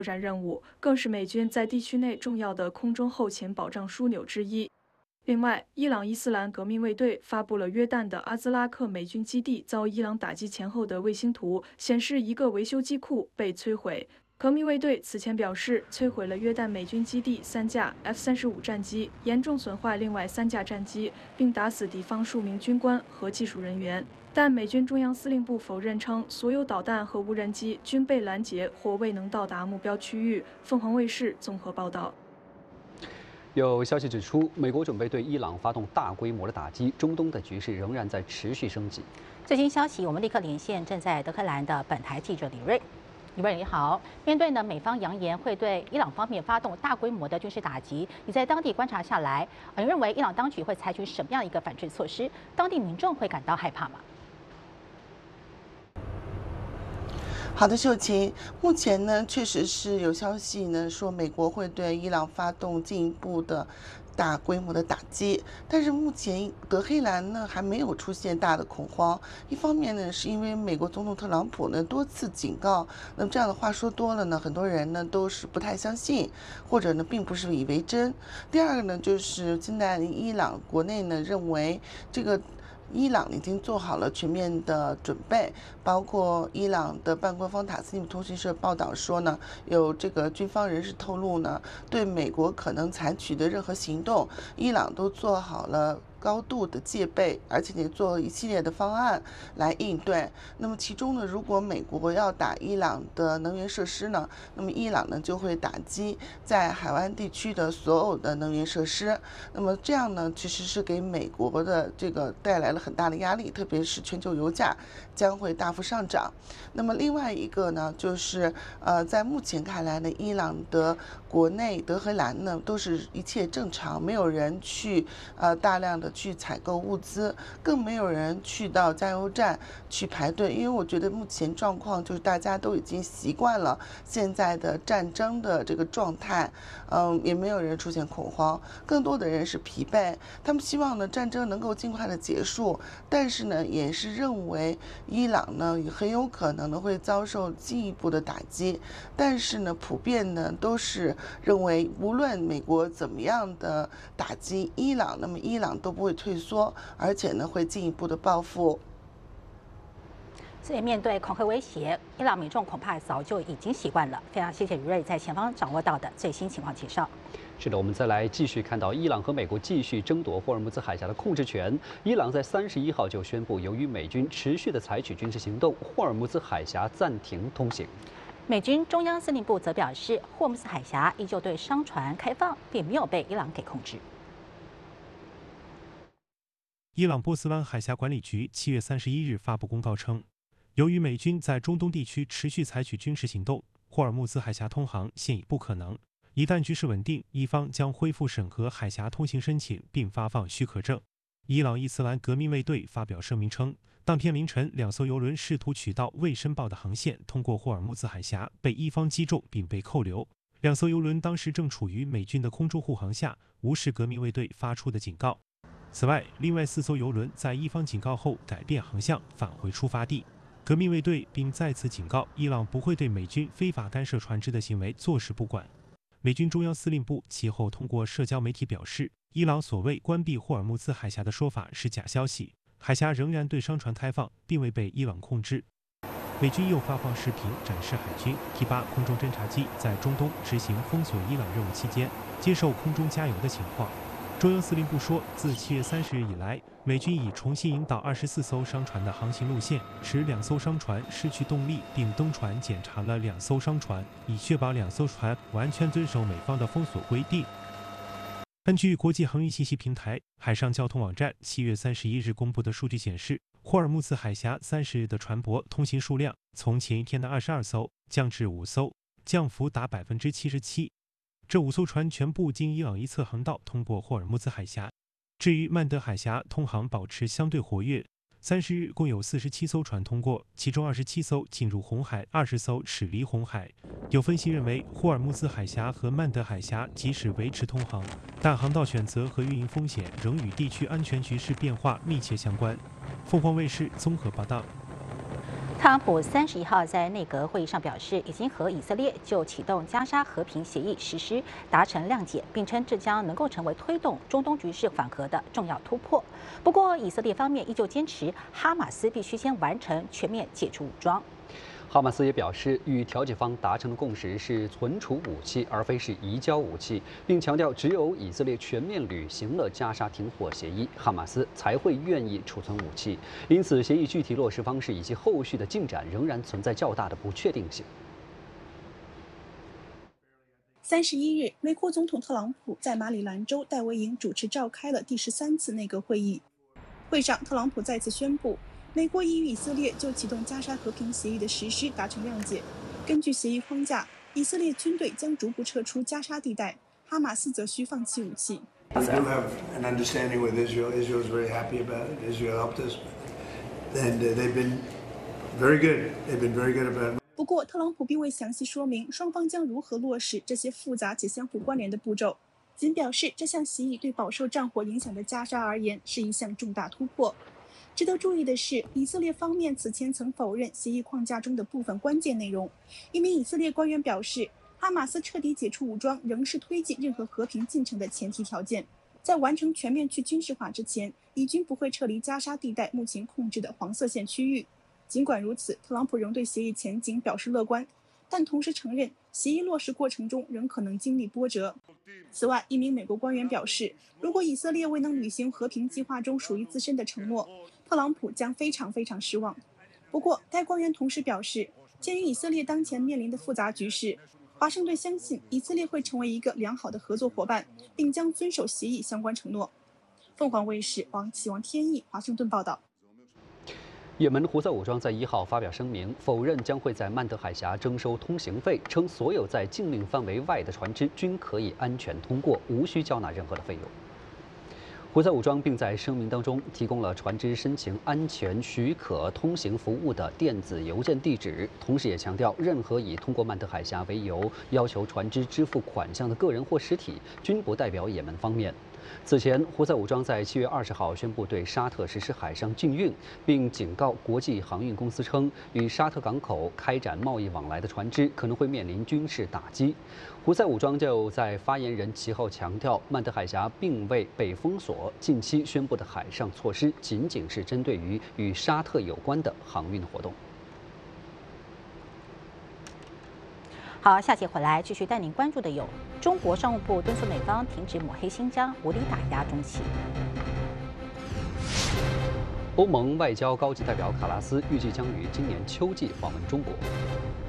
战任务，更是美军在地区内重要的空中后勤保障枢纽之一。另外，伊朗伊斯兰革命卫队发布了约旦的阿兹拉克美军基地遭伊朗打击前后的卫星图，显示一个维修机库被摧毁。革命卫队此前表示，摧毁了约旦美军基地3架 F-35战机，严重损坏另外3架战机，并打死敌方数名军官和技术人员。但美军中央司令部否认称，所有导弹和无人机均被拦截或未能到达目标区域。凤凰卫视综合报道。 有消息指出，美国准备对伊朗发动大规模的打击，中东的局势仍然在持续升级。 最新消息，我们立刻连线正在德黑兰的本台记者李瑞。李瑞你好，面对美方扬言会对伊朗方面发动大规模的军事打击，你在当地观察下来，你认为伊朗当局会采取什么样一个反制措施？当地民众会感到害怕吗？ 好的，秀琴，目前呢，确实是有消息呢说美国会对伊朗发动进一步的大规模的打击，但是目前德黑兰呢还没有出现大的恐慌。一方面呢，是因为美国总统特朗普呢多次警告，那么这样的话说多了呢，很多人呢都是不太相信，或者呢并不是以为真。第二个呢，就是现在伊朗国内呢认为这个。伊朗已经做好了全面的准备，包括伊朗的半官方塔斯尼姆通讯社报道说呢，有这个军方人士透露呢，对美国可能采取的任何行动，伊朗都做好了高度的戒备，而且也做一系列的方案来应对。那么其中呢，如果美国要打伊朗的能源设施呢，那么伊朗呢就会打击在海湾地区的所有的能源设施。那么这样呢，其实是给美国的这个带来了很大的压力，特别是全球油价将会大幅上涨。那么另外一个呢，就是在目前看来呢，伊朗的国内德黑兰呢都是一切正常，没有人去大量的去采购物资，更没有人去到加油站去排队，因为我觉得目前状况就是大家都已经习惯了现在的战争的这个状态，也没有人出现恐慌，更多的人是疲惫，他们希望呢战争能够尽快的结束，但是呢也是认为伊朗呢也很有可能呢会遭受进一步的打击，但是呢普遍呢都是认为无论美国怎么样的打击伊朗，那么伊朗都不会退缩，而且呢会进一步的报复。 所以面对恐吓威胁，伊朗民众恐怕早就已经习惯了。非常谢谢于瑞在前方掌握到的最新情况介绍。 是的，我们再来继续看到伊朗和美国继续争夺霍尔木兹海峡的控制权。伊朗在31号就宣布，由于美军持续的采取军事行动，霍尔木兹海峡暂停通行。 美军中央司令部则表示，霍尔木兹海峡依旧对商船开放，并没有被伊朗给控制。 伊朗波斯湾海峡管理局7月31日发布公告称，由于美军在中东地区持续采取军事行动，霍尔木兹海峡通航现已不可能。一旦局势稳定，伊方将恢复审核海峡通行申请并发放许可证。伊朗伊斯兰革命卫队发表声明称，当天凌晨2艘油轮试图取道未申报的航线通过霍尔木兹海峡，被伊方击中并被扣留。2艘油轮当时正处于美军的空中护航下，无视革命卫队发出的警告。此外，另外4艘油轮在伊方警告后改变航向，返回出发地。革命卫队并再次警告伊朗不会对美军非法干涉船只的行为坐视不管。美军中央司令部其后通过社交媒体表示，伊朗所谓关闭霍尔木兹海峡的说法是假消息，海峡仍然对商船开放，并未被伊朗控制。美军又发放视频展示海军 T-8空中侦察机在中东执行封锁伊朗任务期间接受空中加油的情况。中央司令部说，自7月30日以来，美军已重新引导24艘商船的航行路线，使2艘商船失去动力，并登船检查了2艘商船，以确保2艘船完全遵守美方的封锁规定。根据国际航运信息平台海上交通网站7月31日公布的数据显示，霍尔木兹海峡30日的船舶通行数量从前一天的22艘降至5艘，降幅达77%。这5艘船全部经伊朗一侧航道通过霍尔木兹海峡。至于曼德海峡通航保持相对活跃，30日共有47艘船通过，其中27艘进入红海，20艘驶离红海。有分析认为，霍尔木兹海峡和曼德海峡即使维持通航，但航道选择和运营风险仍与地区安全局势变化密切相关。凤凰卫视综合报道。 特朗普31号在内阁会议上表示，已经和以色列就启动加沙和平协议实施达成谅解，并称这将能够成为推动中东局势缓和的重要突破。不过，以色列方面依旧坚持哈马斯必须先完成全面解除武装。 哈马斯也表示，与调解方达成的共识是存储武器，而非是移交武器，并强调只有以色列全面履行了加沙停火协议，哈马斯才会愿意储存武器。因此，协议具体落实方式以及后续的进展仍然存在较大的不确定性。 31日，美国总统特朗普在马里兰州戴维营主持召开了第13次内阁会议。会上，特朗普再次宣布，美国已与以色列就启动加沙和平协议的实施达成谅解。根据协议框架，以色列军队将逐步撤出加沙地带，哈马斯则需放弃武器。 We do have an understanding with Israel. Israel is very happy about it. Israel helped us, and they've been very good. They've been very good about it. 不过，特朗普并未详细说明双方将如何落实这些复杂且相互关联的步骤，仅表示这项协议对饱受战火影响的加沙而言是一项重大突破。值得注意的是，以色列方面此前曾否认协议框架中的部分关键内容。一名以色列官员表示，哈马斯彻底解除武装仍是推进任何和平进程的前提条件。在完成全面去军事化之前，以军不会撤离加沙地带目前控制的黄色线区域。尽管如此，特朗普仍对协议前景表示乐观，但同时承认协议落实过程中仍可能经历波折。此外，一名美国官员表示，如果以色列未能履行和平计划中属于自身的承诺，特朗普将非常失望。不过，该官员同时表示，鉴于以色列当前面临的复杂局势，华盛顿相信以色列会成为一个良好的合作伙伴，并将遵守协议相关承诺。凤凰卫视王启王天意华盛顿报道。 也门胡塞武装在1号发表声明，否认将会在曼德海峡征收通行费，称所有在禁令范围外的船只均可以安全通过，无需交纳任何的费用。胡塞武装并在声明当中提供了船只申请安全许可通行服务的电子邮件地址，同时也强调，任何以通过曼德海峡为由要求船只支付款项的个人或实体，均不代表也门方面。此前，胡塞武装在7月20号宣布对沙特实施海上禁运，并警告国际航运公司称，与沙特港口开展贸易往来的船只可能会面临军事打击。胡塞武装就在发言人其后强调，曼德海峡并未被封锁，近期宣布的海上措施仅仅是针对于与沙特有关的航运活动。 好，下节回来继续带您关注的有：中国商务部敦促美方停止抹黑新疆，无理打压中企； 欧盟外交高级代表卡拉斯预计将于今年秋季访问中国。